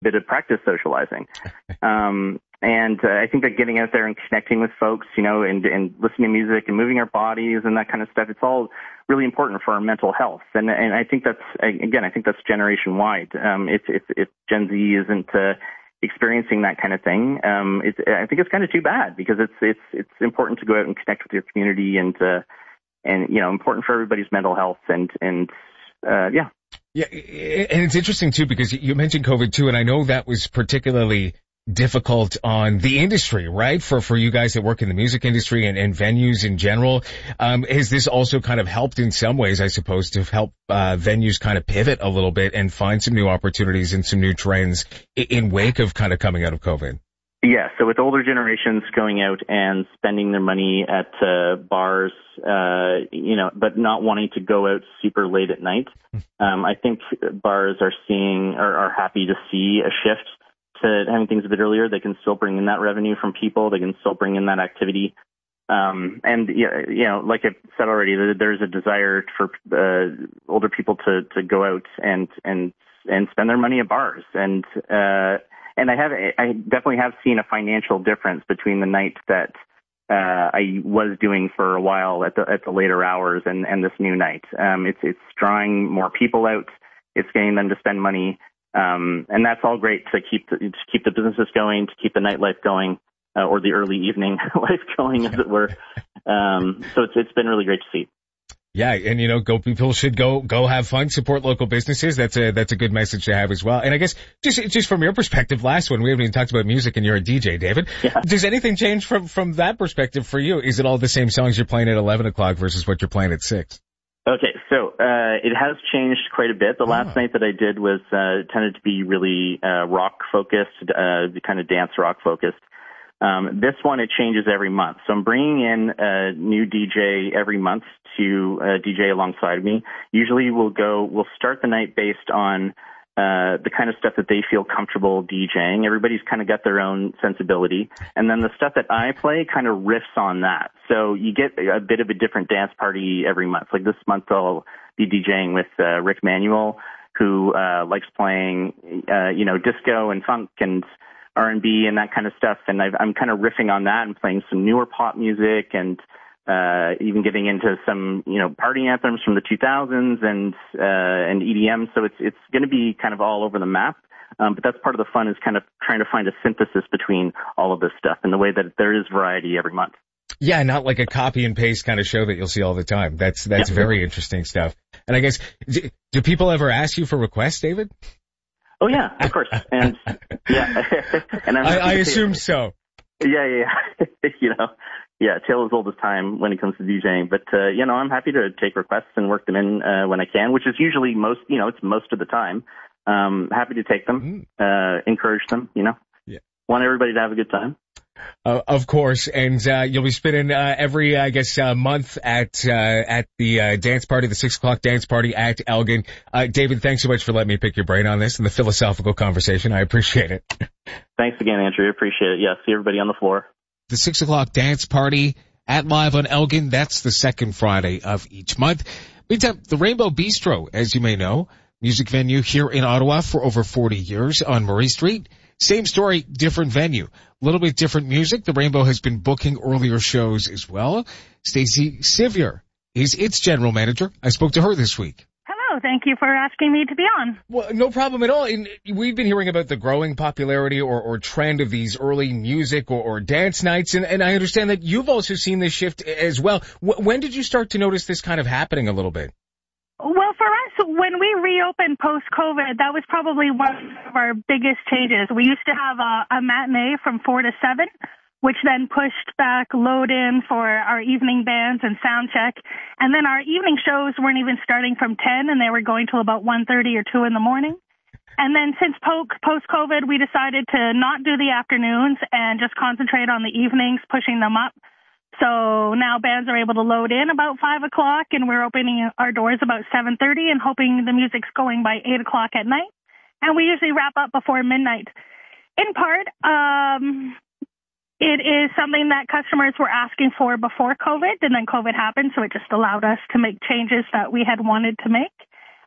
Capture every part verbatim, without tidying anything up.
bit of practice socializing. Um, and uh, I think that getting out there and connecting with folks, you know, and, and listening to music and moving our bodies and that kind of stuff, it's all really important for our mental health. And and I think that's, again, I think that's generation wide. Um, it's, it's, if Gen Z isn't uh, experiencing that kind of thing, um, it's, I think it's kind of too bad, because it's it's it's important to go out and connect with your community, and uh, and you know, important for everybody's mental health, and and uh, yeah. Yeah, and it's interesting too, because you mentioned COVID too, and I know that was particularly difficult on the industry, right? For, for you guys that work in the music industry and, and venues in general. Um, has this also kind of helped in some ways, I suppose, to help, uh, venues kind of pivot a little bit and find some new opportunities and some new trends in, in wake of kind of coming out of COVID? Yeah, so with older generations going out and spending their money at uh, bars, uh, you know, but not wanting to go out super late at night, um, I think bars are seeing, are, are happy to see a shift to having things a bit earlier. They can still bring in that revenue from people. They can still bring in that activity. Um, and, you know, like I said already, there's a desire for uh, older people to, to go out and, and, and spend their money at bars. And, uh, and I have, I definitely have seen a financial difference between the night that uh, I was doing for a while at the, at the later hours and, and this new night. Um, it's, it's drawing more people out. It's getting them to spend money. Um, and that's all great to keep the, to keep the businesses going, to keep the nightlife going, uh, or the early evening life going, as it were. Um, so it's it's been really great to see. Yeah, and you know, go people should go go have fun, support local businesses. That's a that's a good message to have as well. And I guess just just from your perspective, last one, we haven't even talked about music, and you're a D J, David. Yeah. Does anything change from from that perspective for you? Is it all the same songs you're playing at eleven o'clock versus what you're playing at six? Okay, so uh, it has changed quite a bit. The last oh. night that I did was uh, tended to be really uh, rock focused, uh, kind of dance rock focused. Um, this one, it changes every month. So I'm bringing in a new D J every month to uh, D J alongside me. Usually we'll go, we'll start the night based on uh, the kind of stuff that they feel comfortable DJing. Everybody's kind of got their own sensibility. And then the stuff that I play kind of riffs on that. So you get a bit of a different dance party every month. Like this month I'll be DJing with uh, Rick Manuel, who uh, likes playing, uh, you know, disco and funk and R and B and that kind of stuff. And I've, I'm kind of riffing on that and playing some newer pop music, and uh, even getting into some, you know, party anthems from the two thousands and, uh, and E D M. So it's, it's going to be kind of all over the map. Um, but that's part of the fun, is kind of trying to find a synthesis between all of this stuff, and the way that there is variety every month. Yeah, not like a copy and paste kind of show that you'll see all the time. That's, that's yeah. very interesting stuff. And I guess, do, do people ever ask you for requests, David? Oh yeah, of course. And yeah, and I'm I, I assume so. Yeah, yeah, you know, yeah, tale as old as time when it comes to DJing. But, uh, you know, I'm happy to take requests and work them in, uh, when I can, which is usually most, you know, it's most of the time. Um, happy to take them, uh, encourage them, you know, yeah. Want everybody to have a good time. Uh, of course, and uh, you'll be spending uh, every, I guess, uh, month at uh, at the uh, dance party, the six o'clock dance party at Elgin. Uh, David, thanks so much for letting me pick your brain on this and the philosophical conversation. I appreciate it. Thanks again, Andrew. Appreciate it. Yeah, see everybody on the floor. The six o'clock dance party at Live on Elgin. That's the second Friday of each month. Meantime, the Rainbow Bistro, as you may know, music venue here in Ottawa for over forty years on Murray Street. Same story, different venue. A little bit different music. The Rainbow has been booking earlier shows as well. Stacey Sivier is its general manager. I spoke to her this week. Hello. Thank you for asking me to be on. Well, no problem at all. And we've been hearing about the growing popularity or, or trend of these early music or, or dance nights. And, and I understand that you've also seen this shift as well. W- when did you start to notice this kind of happening a little bit? Well, for us, when we reopened post-COVID, that was probably one of our biggest changes. We used to have a, a matinee from four to seven, which then pushed back load-in for our evening bands and sound check. And then our evening shows weren't even starting from ten, and they were going till about one thirty or two in the morning. And then since po- post-COVID, we decided to not do the afternoons and just concentrate on the evenings, pushing them up. So now bands are able to load in about five o'clock, and we're opening our doors about seven thirty and hoping the music's going by eight o'clock at night. And we usually wrap up before midnight. In part, um, it is something that customers were asking for before COVID, and then COVID happened, so it just allowed us to make changes that we had wanted to make.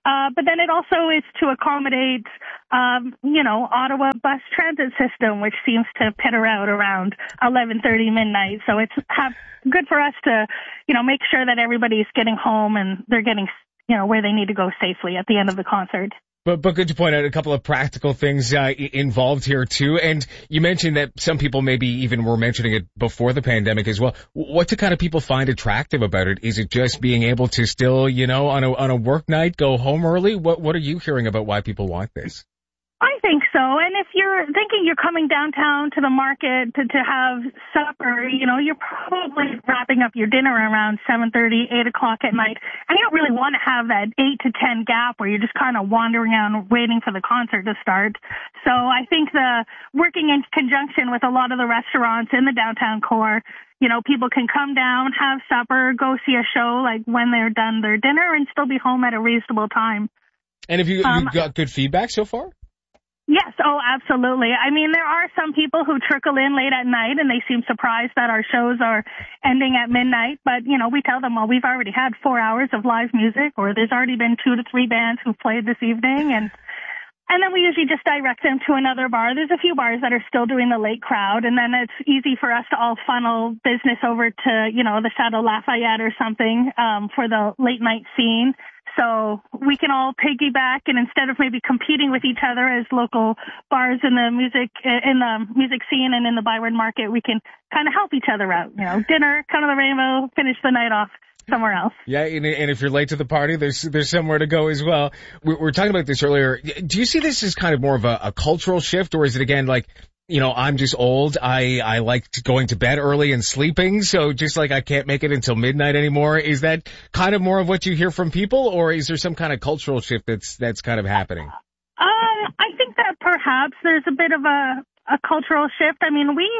Uh, but then it also is to accommodate, um, you know, Ottawa bus transit system, which seems to peter out around eleven thirty midnight. So it's have, good for us to, you know, make sure that everybody's getting home and they're getting, you know, where they need to go safely at the end of the concert. But, but good to point out a couple of practical things uh, involved here too. And you mentioned that some people maybe even were mentioning it before the pandemic as well. What do kind of people find attractive about it? Is it just being able to still, you know, on a on a work night go home early? What what are you hearing about why people want this? I think so. And if you're thinking you're coming downtown to the market to, to have supper, you know, you're probably wrapping up your dinner around seven thirty, eight o'clock at night. And you don't really want to have that eight to ten gap where you're just kind of wandering around waiting for the concert to start. So I think the working in conjunction with a lot of the restaurants in the downtown core, you know, people can come down, have supper, go see a show like when they're done their dinner and still be home at a reasonable time. And have you, um, you've got good feedback so far? Yes, oh, absolutely. I mean, there are some people who trickle in late at night and they seem surprised that our shows are ending at midnight. But, you know, we tell them, well, we've already had four hours of live music, or there's already been two to three bands who've played this evening. And and then we usually just direct them to another bar. There's a few bars that are still doing the late crowd. And then it's easy for us to all funnel business over to, you know, the Chateau Lafayette or something um, for the late night scene. So we can all piggyback, and instead of maybe competing with each other as local bars in the music in the music scene and in the Byron market, we can kind of help each other out. You know, dinner, come to the Rainbow, finish the night off somewhere else. Yeah, and, and if you're late to the party, there's there's somewhere to go as well. We, we were talking about this earlier. Do you see this as kind of more of a, a cultural shift, or is it again like, you know, I'm just old. I, I like going to bed early and sleeping. So just like I can't make it until midnight anymore. Is that kind of more of what you hear from people, or is there some kind of cultural shift that's, that's kind of happening? Um, I think that perhaps there's a bit of a, a cultural shift. I mean, we,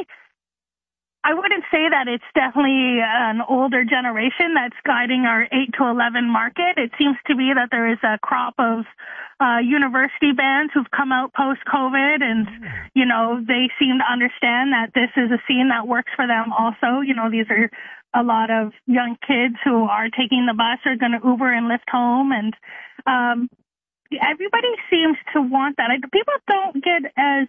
I wouldn't say that it's definitely an older generation that's guiding our eight to eleven market. It seems to be that there is a crop of uh, university bands who've come out post-COVID, and, you know, they seem to understand that this is a scene that works for them also. You know, these are a lot of young kids who are taking the bus or going to Uber and Lyft home, and um, everybody seems to want that. People don't get as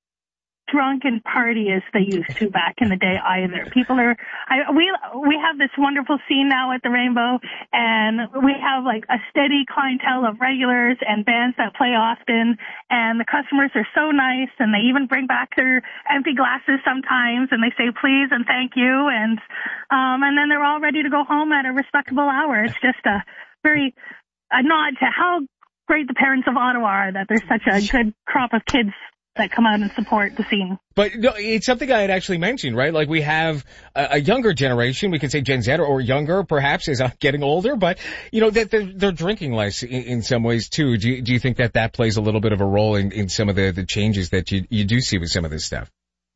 drunk and party as they used to back in the day either. People are, I, we, we have this wonderful scene now at the Rainbow, and we have like a steady clientele of regulars and bands that play often, and the customers are so nice, and they even bring back their empty glasses sometimes, and they say please and thank you, and, um, and then they're all ready to go home at a respectable hour. It's just a very, a nod to how great the parents of Ottawa are, that there's such a good crop of kids that come out and support the scene. But no, it's something I had actually mentioned, right? Like we have a, a younger generation, we can say Gen Z or, or younger, perhaps, as I'm getting older, but, you know, that they're, they're drinking less in, in some ways too. Do you, do you think that that plays a little bit of a role in, in some of the, the changes that you, you do see with some of this stuff?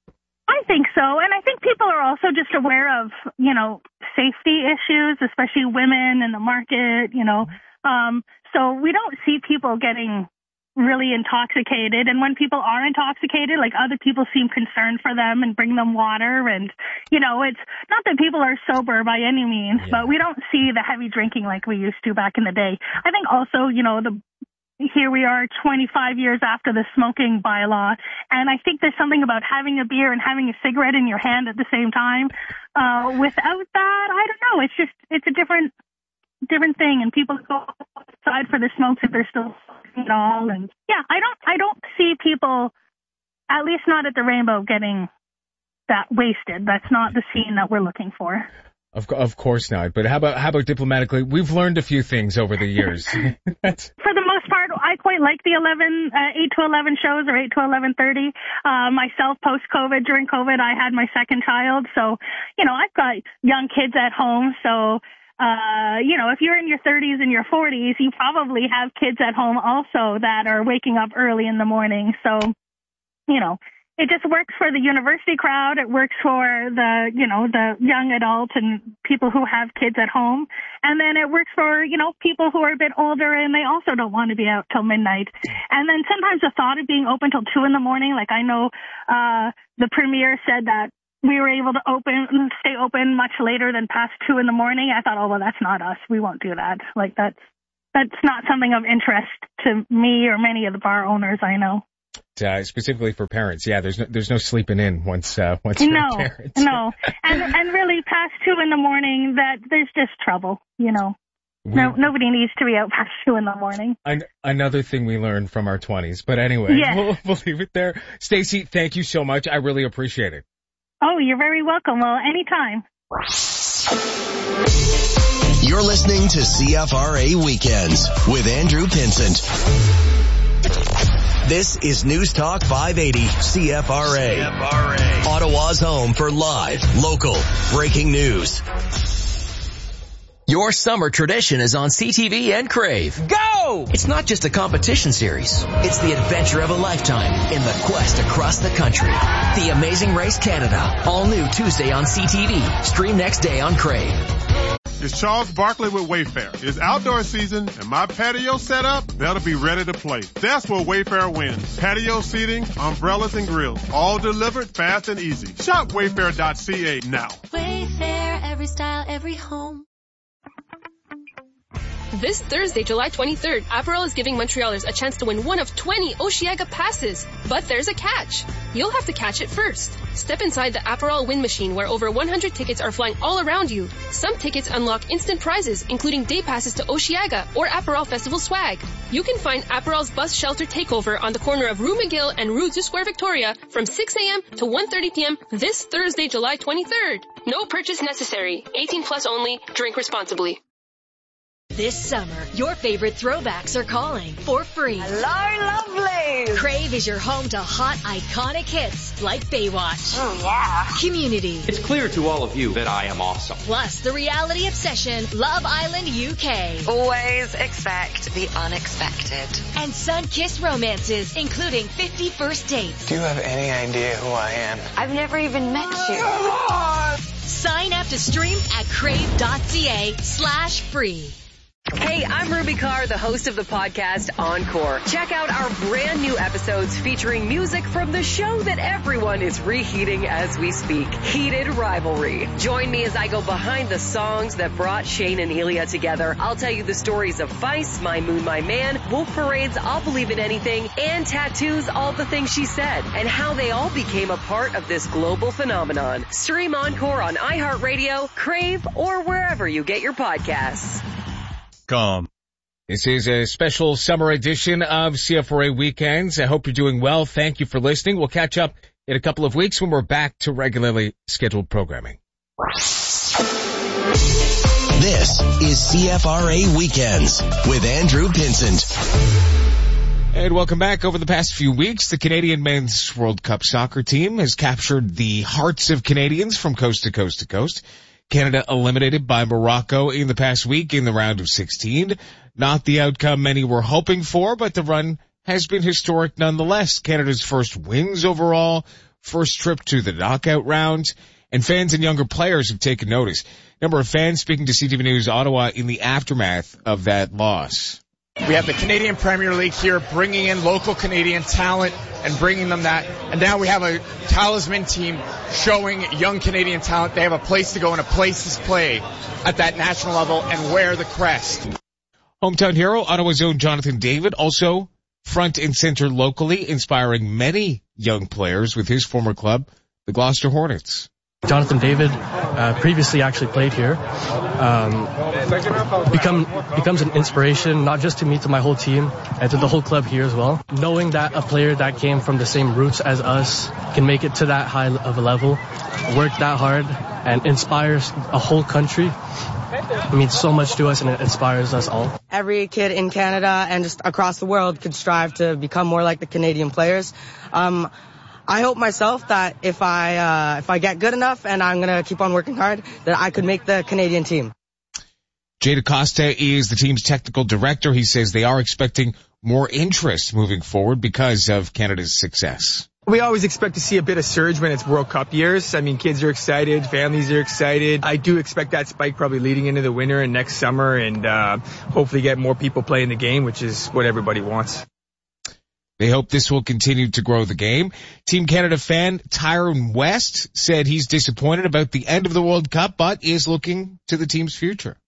I think so. And I think people are also just aware of, you know, safety issues, especially women in the market, you know. Um, so we don't see people getting really intoxicated, and when people are intoxicated, like other people seem concerned for them and bring them water, and you know, it's not that people are sober by any means, yeah. But we don't see the heavy drinking like we used to back in the day. I think also, you know, the here we are twenty-five years after the smoking bylaw, and I think there's something about having a beer and having a cigarette in your hand at the same time. Uh, without that, I don't know, it's just, it's a different different thing, and people go outside for the smokes if they're still smoking at all. And yeah, I don't I don't see people, at least not at the Rainbow, getting that wasted. That's not the scene that we're looking for. Of of course not. But how about how about diplomatically? We've learned a few things over the years. For the most part, I quite like the eleven, uh, eight to eleven shows, or eight to eleven thirty. Uh, myself, post COVID, during COVID, I had my second child, so you know, I've got young kids at home, so. Uh, you know, if you're in your thirties and your forties, you probably have kids at home also that are waking up early in the morning. So, you know, it just works for the university crowd. It works for the, you know, the young adult and people who have kids at home. And then it works for, you know, people who are a bit older and they also don't want to be out till midnight. And then sometimes the thought of being open till two in the morning, like I know, uh, the premier said that we were able to open, stay open much later than past two in the morning. I thought, oh, well, that's not us. We won't do that. Like, that's, that's not something of interest to me or many of the bar owners I know. Uh, specifically for parents, yeah. There's no there's no sleeping in once uh, once you're no, a parent. no, and and really past two in the morning, that there's just trouble, you know. We, no, nobody needs to be out past two in the morning. An, another thing we learned from our twenties, but anyway, yes. we'll, we'll leave it there. Stacey, thank you so much. I really appreciate it. Oh, you're very welcome. Well, anytime. You're listening to C F R A Weekends with Andrew Pinsent. This is News Talk five eighty C F R A. C F R A. Ottawa's home for live, local, breaking news. Your summer tradition is on C T V and Crave. Go! It's not just a competition series. It's the adventure of a lifetime in the quest across the country. The Amazing Race Canada. All new Tuesday on C T V. Stream next day on Crave. It's Charles Barkley with Wayfair. It's outdoor season and my patio set up, that'll be ready to play. That's where Wayfair wins. Patio seating, umbrellas and grills, all delivered fast and easy. Shop wayfair dot c a now. Wayfair, every style, every home. This Thursday, July twenty-third, Aperol is giving Montrealers a chance to win one of twenty Oceaga passes. But there's a catch. You'll have to catch it first. Step inside the Aperol win machine where over one hundred tickets are flying all around you. Some tickets unlock instant prizes, including day passes to Oceaga or Aperol Festival swag. You can find Aperol's bus shelter takeover on the corner of Rue McGill and Rue du Square Victoria from six a.m. to one thirty p.m. this Thursday, July twenty-third. No purchase necessary. eighteen plus only. Drink responsibly. This summer, your favorite throwbacks are calling for free. Hello, lovely! Crave is your home to hot, iconic hits like Baywatch. Oh, yeah. Community. It's clear to all of you that I am awesome. Plus, the reality obsession, Love Island U K. Always expect the unexpected. And sun-kissed romances, including fifty First Dates. Do you have any idea who I am? I've never even met you. Sign up to stream at crave.ca slash free. Hey, I'm Ruby Carr, the host of the podcast Encore. Check out our brand new episodes featuring music from the show that everyone is reheating as we speak, Heated Rivalry. Join me as I go behind the songs that brought Shane and Ilya together. I'll tell you the stories of Vice, My Moon, My Man, Wolf Parade's I'll Believe in Anything, and Tattoo's All the Things She Said, and how they all became a part of this global phenomenon. Stream Encore on iHeartRadio, Crave, or wherever you get your podcasts. Com. This is a special summer edition of C F R A Weekends. I hope you're doing well. Thank you for listening. We'll catch up in a couple of weeks when we're back to regularly scheduled programming. This is C F R A Weekends with Andrew Pinsent. And welcome back. Over the past few weeks, the Canadian Men's World Cup soccer team has captured the hearts of Canadians from coast to coast to coast. Canada eliminated by Morocco in the past week in the round of sixteen. Not the outcome many were hoping for, but the run has been historic nonetheless. Canada's first wins overall, first trip to the knockout round, and fans and younger players have taken notice. Number of fans speaking to C T V News Ottawa in the aftermath of that loss. We have the Canadian Premier League here bringing in local Canadian talent and bringing them that. And now we have a talisman team showing young Canadian talent they have a place to go and a place to play at that national level and wear the crest. Hometown hero, Ottawa's own Jonathan David, also front and center locally, inspiring many young players with his former club, the Gloucester Hornets. Jonathan David uh, previously actually played here. Um, become becomes an inspiration not just to me, to my whole team, and to the whole club here as well. Knowing that a player that came from the same roots as us can make it to that high of a level, work that hard, and inspires a whole country, it means so much to us and it inspires us all. Every kid in Canada and just across the world could strive to become more like the Canadian players. Um, I hope myself that if I uh, if I get good enough and I'm going to keep on working hard, that I could make the Canadian team. Jay DaCosta is the team's technical director. He says they are expecting more interest moving forward because of Canada's success. We always expect to see a bit of surge when it's World Cup years. I mean, kids are excited, families are excited. I do expect that spike probably leading into the winter and next summer and uh, hopefully get more people playing the game, which is what everybody wants. They hope this will continue to grow the game. Team Canada fan Tyron West said he's disappointed about the end of the World Cup, but is looking to the team's future.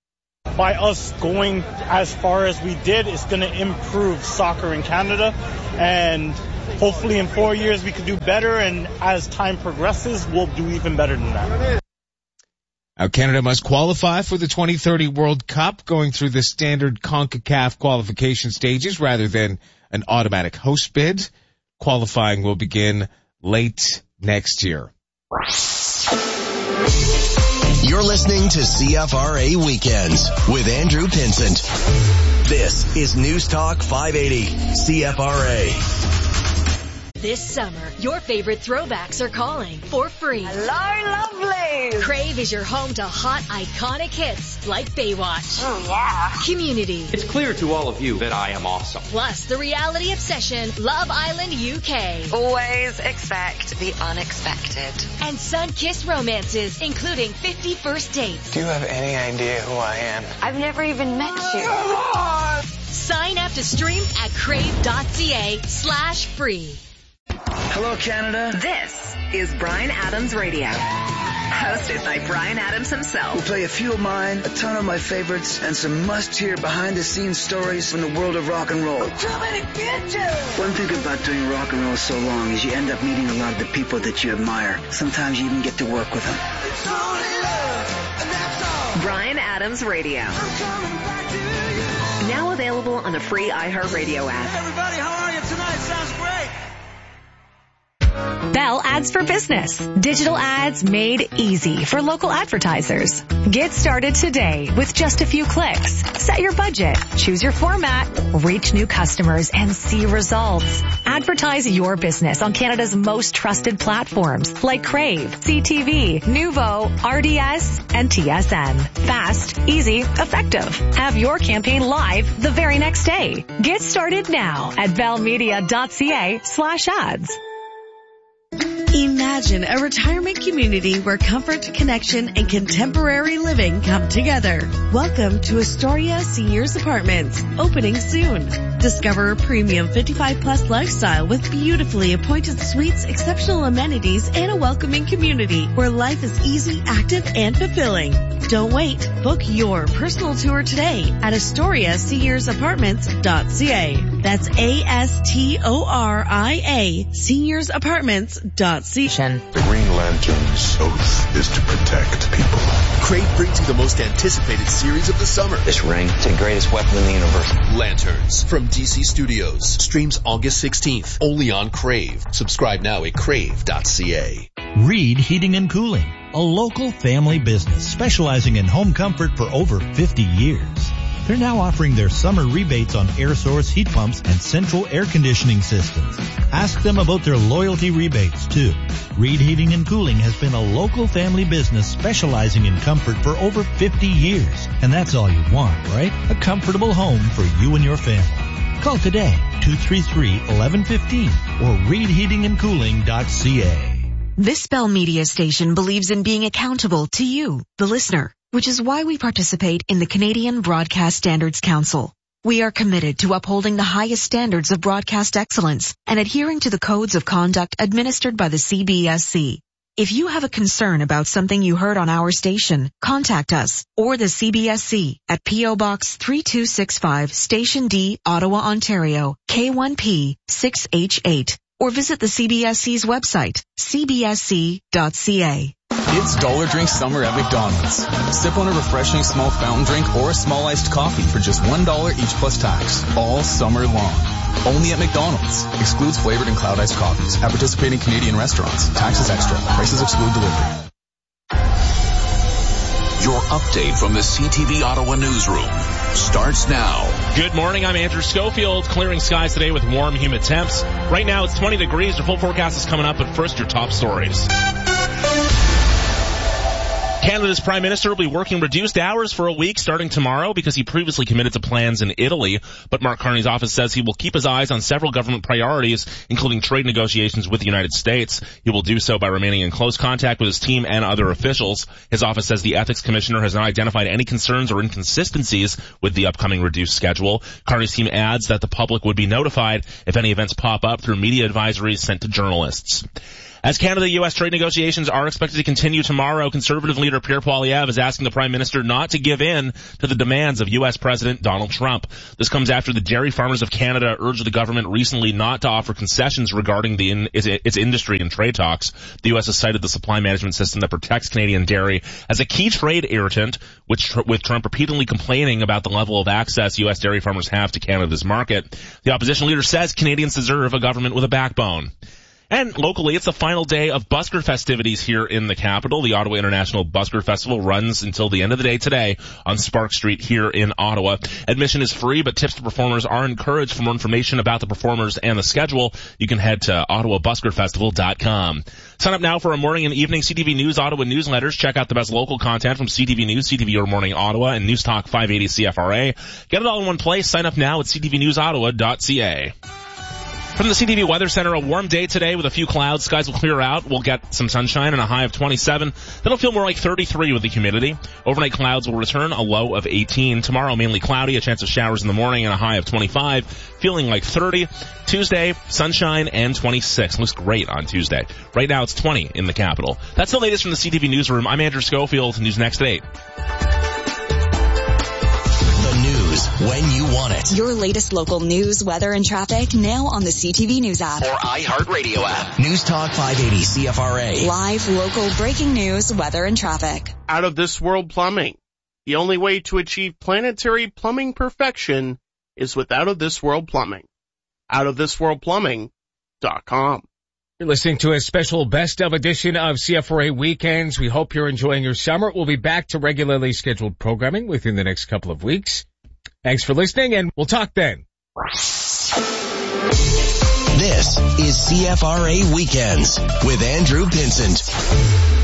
by us going as far as we did, it's going to improve soccer in Canada, and hopefully in four years we could do better, and as time progresses, we'll do even better than that. Now, Canada must qualify for the twenty thirty World Cup, going through the standard CONCACAF qualification stages rather than an automatic host bid. Qualifying will begin late next year. You're listening to C F R A Weekends with Andrew Pinsent. This is News Talk five eighty C F R A. This summer, your favorite throwbacks are calling for free. Hello, lovelies! Crave is your home to hot, iconic hits like Baywatch. Oh, yeah. Community. It's clear to all of you that I am awesome. Plus, the reality obsession, Love Island U K. Always expect the unexpected. And sun-kissed romances, including fifty First Dates. Do you have any idea who I am? I've never even met you. Sign up to stream at crave.ca slash free. Hello, Canada. This is Bryan Adams Radio, hosted by Bryan Adams himself. We'll play a few of mine, a ton of my favorites, and some must-hear behind-the-scenes stories from the world of rock and roll. I'm coming to get you! One thing about doing rock and roll so long is you end up meeting a lot of the people that you admire. Sometimes you even get to work with them. It's only love, and that's all. Bryan Adams Radio. I'm coming back to you. Now available on the free iHeartRadio app. Hey, everybody, how are you tonight? Sounds great. Bell Ads for Business. Digital ads made easy for local advertisers. Get started today with just a few clicks. Set your budget, choose your format, reach new customers, and see results. Advertise your business on Canada's most trusted platforms like Crave, C T V, Nuvo, R D S, and T S N. Fast, easy, effective. Have your campaign live the very next day. Get started now at bellmedia.ca slash ads. Imagine a retirement community where comfort, connection, and contemporary living come together. Welcome to Astoria Seniors Apartments, opening soon. Discover a premium fifty-five plus lifestyle with beautifully appointed suites, exceptional amenities, and a welcoming community where life is easy, active, and fulfilling. Don't wait. Book your personal tour today at astoria seniors apartments dot c a. That's A S T O R I A, seniors apartments dot c a. The Green Lantern's oath is to protect people. Crave brings you the most anticipated series of the summer. This ring, it's the greatest weapon in the universe. Lanterns from D C Studios. Streams August sixteenth, only on Crave. Subscribe now at crave dot c a. Reed Heating and Cooling, a local family business specializing in home comfort for over fifty years. They're now offering their summer rebates on air source heat pumps and central air conditioning systems. Ask them about their loyalty rebates too. Reed Heating and Cooling has been a local family business specializing in comfort for over fifty years. And that's all you want, right? A comfortable home for you and your family. Call today, two three three, one one one five or reed heating and cooling dot c a. This Bell Media station believes in being accountable to you, the listener, which is why we participate in the Canadian Broadcast Standards Council. We are committed to upholding the highest standards of broadcast excellence and adhering to the codes of conduct administered by the C B S C. If you have a concern about something you heard on our station, contact us or the C B S C at P O Box three two six five, Station D, Ottawa, Ontario, K one P six H eight, or visit the C B S C's website, c b s c dot c a. It's Dollar Drink Summer at McDonald's. Sip on a refreshing small fountain drink or a small iced coffee for just one dollar each plus tax, all summer long. Only at McDonald's. Excludes flavored and cloud iced coffees at participating Canadian restaurants. Taxes extra. Prices exclude delivery. Your update from the C T V Ottawa newsroom starts now. Good morning. I'm Andrew Schofield. Clearing skies today with warm, humid temps. Right now it's twenty degrees. Your full forecast is coming up, but first your top stories. Canada's Prime Minister will be working reduced hours for a week starting tomorrow because he previously committed to plans in Italy. But Mark Carney's office says he will keep his eyes on several government priorities, including trade negotiations with the United States. He will do so by remaining in close contact with his team and other officials. His office says the ethics commissioner has not identified any concerns or inconsistencies with the upcoming reduced schedule. Carney's team adds that the public would be notified if any events pop up through media advisories sent to journalists. As Canada-U S trade negotiations are expected to continue tomorrow, Conservative leader leader Pierre Poilievre is asking the Prime Minister not to give in to the demands of U S President Donald Trump. This comes after the Dairy Farmers of Canada urged the government recently not to offer concessions regarding the in, its, its industry and trade talks. The U S has cited the supply management system that protects Canadian dairy as a key trade irritant, which, with Trump repeatedly complaining about the level of access U S dairy farmers have to Canada's market. The opposition leader says Canadians deserve a government with a backbone. And locally, it's the final day of busker festivities here in the capital. The Ottawa International Busker Festival runs until the end of the day today on Spark Street here in Ottawa. Admission is free, but tips to performers are encouraged. For more information about the performers and the schedule, you can head to ottawa busker festival dot com. Sign up now for our morning and evening C T V News Ottawa newsletters. Check out the best local content from C T V News, C T V Your Morning Ottawa, and News Talk five eighty C F R A. Get it all in one place. Sign up now at c t v news ottawa dot c a. From the C T V Weather Center, a warm day today with a few clouds. Skies will clear out. We'll get some sunshine and a high of twenty-seven. Then it'll feel more like thirty-three with the humidity. Overnight clouds will return, a low of eighteen. Tomorrow, mainly cloudy, a chance of showers in the morning and a high of twenty-five. Feeling like thirty. Tuesday, sunshine and twenty-six. Looks great on Tuesday. Right now, it's twenty in the capital. That's the latest from the C T V Newsroom. I'm Andrew Schofield. News next at eight. When you want it. Your latest local news, weather, and traffic now on the C T V News app. Or iHeartRadio app. News Talk five eighty C F R A. Live, local, breaking news, weather, and traffic. Out of This World Plumbing. The only way to achieve planetary plumbing perfection is with Out of This World Plumbing. out of this world plumbing dot com. You're listening to a special best of edition of C F R A Weekends. We hope you're enjoying your summer. We'll be back to regularly scheduled programming within the next couple of weeks. Thanks for listening, and we'll talk then. This is C F R A Weekends with Andrew Pinsent.